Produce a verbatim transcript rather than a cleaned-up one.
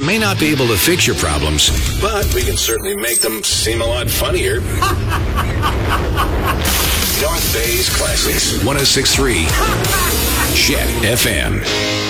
may not be able to fix your problems, but we can certainly make them seem a lot funnier. North Bay's Classics, one oh six point three Chet F M.